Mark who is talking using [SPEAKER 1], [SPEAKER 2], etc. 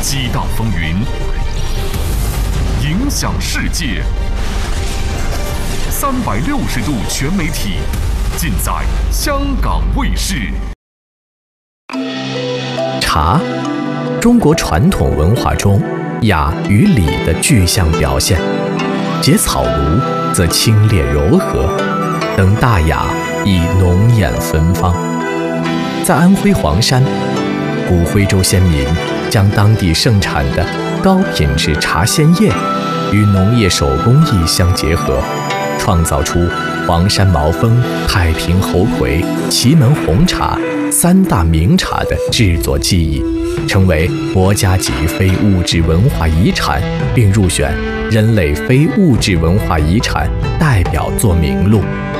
[SPEAKER 1] 激荡风云，影响世界。360度全媒体，尽在香港卫视。
[SPEAKER 2] 茶，中国传统文化中雅与礼的具象表现。结草庐则清冽柔和，登大雅亦浓艳芬芳。在安徽黄山，古徽州先民将当地盛产的高品质茶鲜叶与农业手工艺相结合，创造出黄山毛峰、太平猴魁、祁门红茶3大名茶的制作技艺，成为国家级非物质文化遗产，并入选人类非物质文化遗产代表作名录。